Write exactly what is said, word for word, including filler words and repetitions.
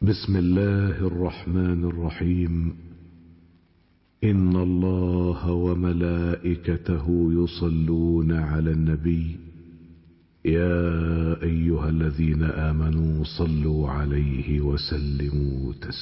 بسم الله الرحمن الرحيم. إن الله وملائكته يصلون على النبي يا أيها الذين آمنوا صلوا عليه وسلموا تسليما.